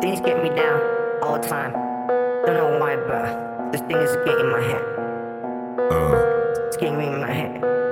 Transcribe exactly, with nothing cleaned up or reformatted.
Things get me down all the time. Don't know why, but this thing is getting in my head. Uh, It's getting me in my head.